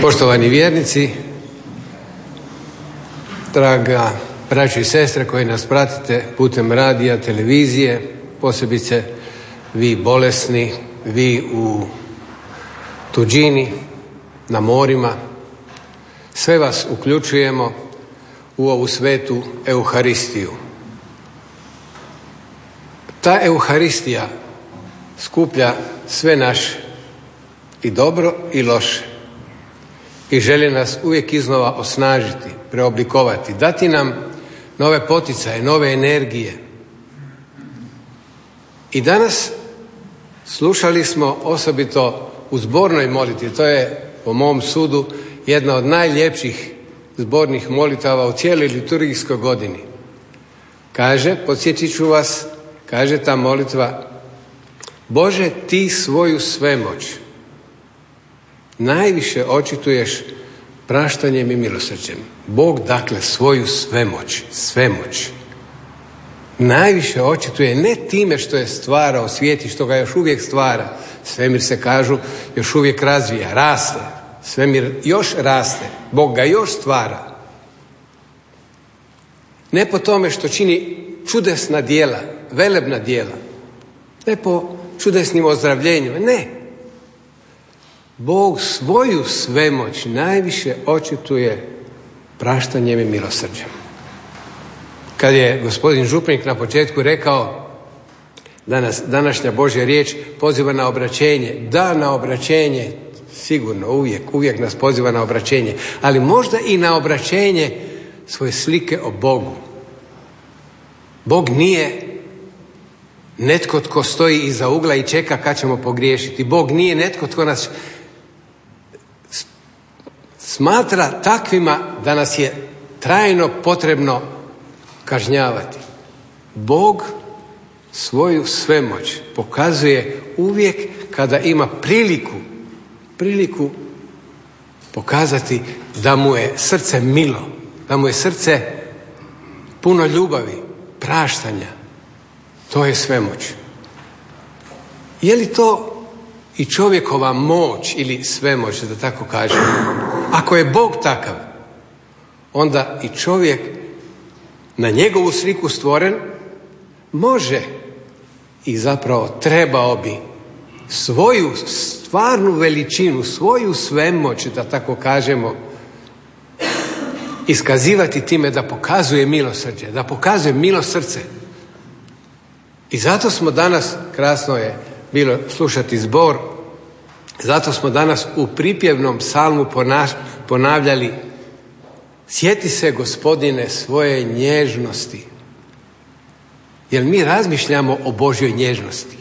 Poštovani vjernici, draga braćo i sestre koji nas pratite putem radija, televizije, posebice vi bolesni, vi u tuđini, na morima, sve vas uključujemo u ovu svetu Euharistiju. Ta Euharistija skuplja sve naše, i dobro i loše, i želi nas uvijek iznova osnažiti, preoblikovati, dati nam nove poticaje, nove energije. I danas slušali smo osobito u zbornoj molitvi, to je po mom sudu jedna od najljepših zbornih molitava u cijeloj liturgijskoj godini. Kaže, podsjetit ću vas, kaže ta molitva: Bože, ti svoju svemoć najviše očituješ praštanjem i milosrđem. Bog, dakle, svoju svemoć najviše očituje ne time što je stvarao svijet i što ga još uvijek stvara. Svemir, se kažu, još uvijek razvija, raste. Svemir još raste, Bog ga još stvara. Ne po tome što čini čudesna djela, velebna djela, ne po čudesnim ozdravljenjima, ne. Bog svoju svemoć najviše očituje praštanjem i milosrđem. Kad je gospodin župnik na početku rekao današnja Božja riječ poziva na obraćenje, da, na obraćenje, sigurno, uvijek nas poziva na obraćenje, ali možda i na obraćenje svoje slike o Bogu. Bog nije netko tko stoji iza ugla i čeka kad ćemo pogriješiti. Bog nije netko tko nas smatra takvima da nas je trajno potrebno kažnjavati. Bog svoju svemoć pokazuje uvijek kada ima priliku pokazati da mu je srce milo, da mu je srce puno ljubavi, praštanja. To je svemoć. Je li to i čovjekova moć ili svemoć, da tako kažem? Ako je Bog takav, onda i čovjek na njegovu sliku stvoren može i zapravo trebao bi svoju stvarnu veličinu, svoju svemoć, da tako kažemo, iskazivati time da pokazuje milosrđe, da pokazuje milo srce. I zato smo danas, krasno je bilo slušati zbor, zato smo danas u pripjevnom psalmu ponavljali: sjeti se, Gospodine, svoje nježnosti. Jer mi razmišljamo o Božjoj nježnosti.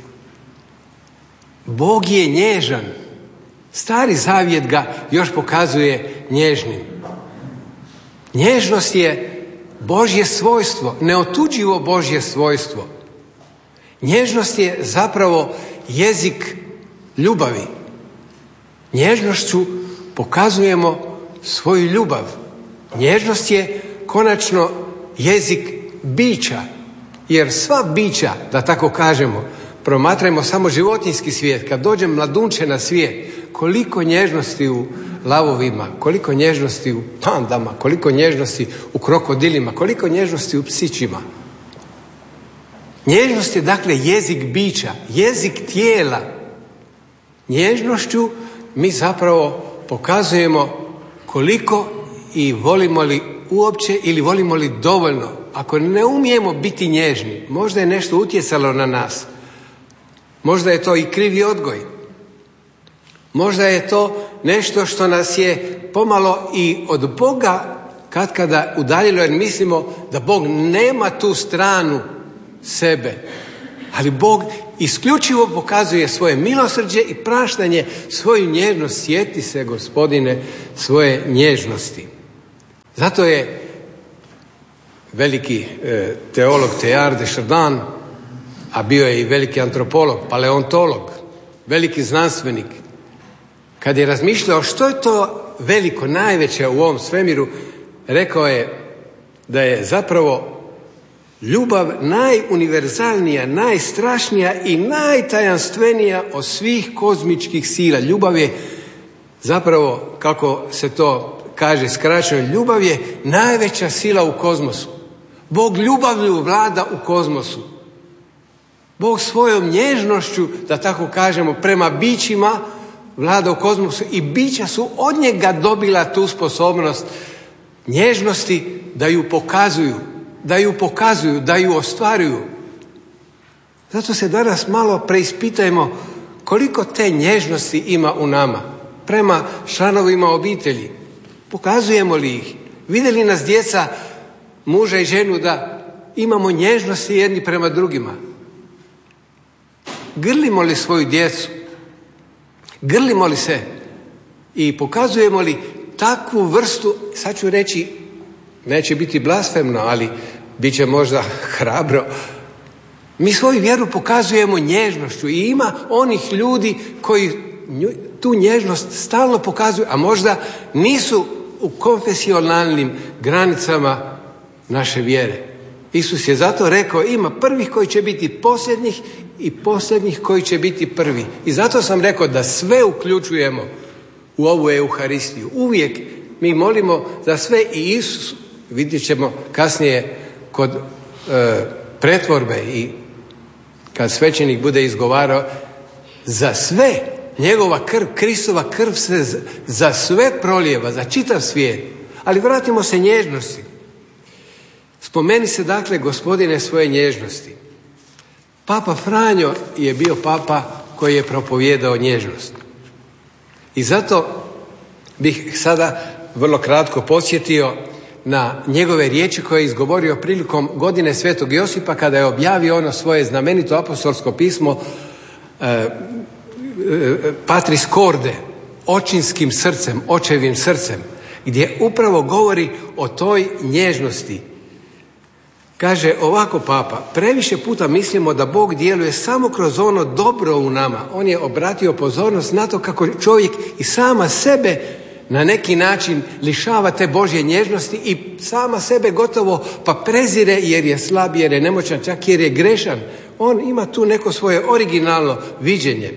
Bog je nježan. Stari zavjet ga još pokazuje nježnim. Nježnost je Božje svojstvo, neotuđivo Božje svojstvo. Nježnost je zapravo jezik ljubavi. Nježnošću pokazujemo svoju ljubav. Nježnost je konačno jezik bića, jer sva bića, da tako kažemo, promatrajmo samo životinjski svijet, kad dođe mladunče na svijet, koliko nježnosti u lavovima, koliko nježnosti u pandama, koliko nježnosti u krokodilima, koliko nježnosti u psićima. Nježnost je dakle jezik bića, jezik tijela. Nježnošću mi zapravo pokazujemo koliko i volimo li uopće ili volimo li dovoljno. Ako ne umijemo biti nježni, možda je nešto utjecalo na nas. Možda je to i krivi odgoj. Možda je to nešto što nas je pomalo i od Boga katkada udaljilo, jer mislimo da Bog nema tu stranu sebe. Ali Bog isključivo pokazuje svoje milosrđe i praštanje, svoju nježnost. Sjeti se, Gospodine, svoje nježnosti. Zato je veliki teolog Teilhard de Chardin, a bio je i veliki antropolog, paleontolog, veliki znanstvenik, kad je razmišljao što je to veliko, najveće u ovom svemiru, rekao je da je zapravo ljubav najuniverzalnija, najstrašnija i najtajanstvenija od svih kozmičkih sila. Ljubav je Zapravo, kako se to kaže skraćeno, ljubav je najveća sila u kozmosu. Bog ljubavlju vlada u kozmosu. Bog svojom nježnošću, da tako kažemo, prema bićima vlada u kozmosu i bića su od njega dobila tu sposobnost nježnosti da ju pokazuju, da ju ostvaruju. Zato se danas malo preispitajmo koliko te nježnosti ima u nama prema članovima obitelji. Pokazujemo li ih? Vide li nas djeca, muža i ženu, da imamo nježnosti jedni prema drugima? Grlimo li svoju djecu? Grlimo li se? I pokazujemo li takvu vrstu, sad ću reći, neće biti blasfemno, ali bit će možda hrabro, mi svoju vjeru pokazujemo nježnošću i ima onih ljudi koji tu nježnost stalno pokazuju, a možda nisu u konfesionalnim granicama naše vjere. Isus je zato rekao, ima prvih koji će biti posljednjih i posljednjih koji će biti prvi. I zato sam rekao da sve uključujemo u ovu Euharistiju. Uvijek mi molimo za sve i Isus, vidjet ćemo kasnije kod pretvorbe i kad svećenik bude izgovarao, za sve njegova krv, Kristova krv se za sve prolijeva, za čitav svijet. Ali vratimo se nježnosti. Spomeni se dakle, Gospodine, svoje nježnosti. Papa Franjo je bio papa koji je propovijedao nježnost. I zato bih sada vrlo kratko podsjetio na njegove riječi koje je izgovorio prilikom godine Svetog Josipa kada je objavio ono svoje znamenito apostolsko pismo Patris Corde, očinskim srcem, očevim srcem, gdje upravo govori o toj nježnosti. Kaže ovako papa, previše puta mislimo da Bog djeluje samo kroz ono dobro u nama. On je obratio pozornost na to kako čovjek i sama sebe na neki način lišava te Božje nježnosti i sama sebe gotovo pa prezire jer je slab, jer je nemoćan, čak jer je grešan. On ima tu neko svoje originalno viđenje.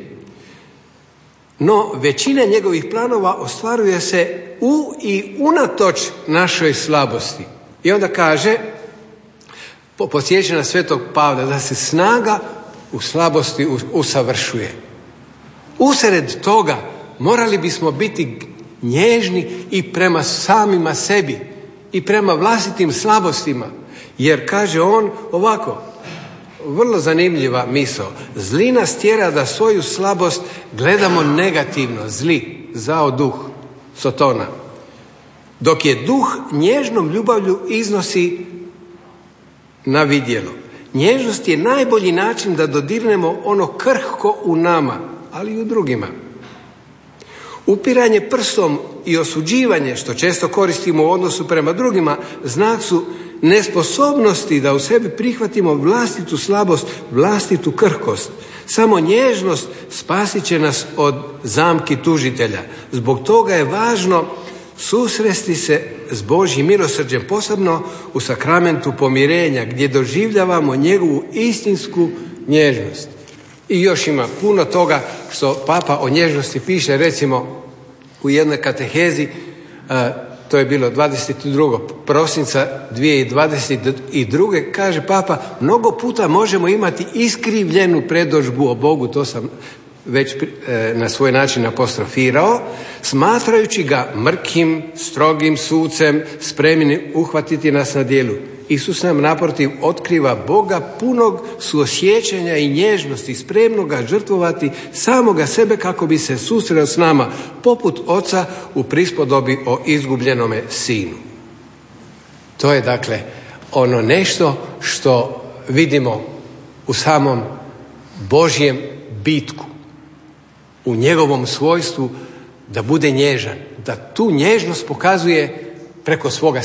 No, većina njegovih planova ostvaruje se u i unatoč našoj slabosti. I onda kaže, podsjeća na Svetog Pavla, da se snaga u slabosti usavršuje. Usred toga morali bismo biti nježni i prema samima sebi i prema vlastitim slabostima. Jer kaže on ovako, vrlo zanimljiva misao, zli nas tjera da svoju slabost gledamo negativno, zli, zao duh, Sotona. Dok je duh nježnom ljubavlju iznosi na vidjelo. Nježnost je najbolji način da dodirnemo ono krhko u nama, ali i u drugima. Upiranje prstom i osuđivanje, što često koristimo u odnosu prema drugima, znak su nesposobnosti da u sebi prihvatimo vlastitu slabost, vlastitu krhkost. Samo nježnost spasit će nas od zamki tužitelja. Zbog toga je važno susresti se s Božjim milosrđem, posebno u sakramentu pomirenja, gdje doživljavamo njegovu istinsku nježnost. I još ima puno toga što papa o nježnosti piše, recimo u jednoj katehezi, to je bilo 22. prosinca 2022. kaže papa, mnogo puta možemo imati iskrivljenu predodžbu o Bogu, to sam već na svoj način apostrofirao, smatrajući ga mrkim, strogim sucem, spremnim uhvatiti nas na djelu. Isus nam naprotiv otkriva Boga punog suosjećanja i nježnosti, spremnog ga žrtvovati samoga sebe kako bi se susreo s nama, poput oca u prispodobi o izgubljenome sinu. To je dakle ono nešto što vidimo u samom Božjem bitku, u njegovom svojstvu da bude nježan, da tu nježnost pokazuje preko svoga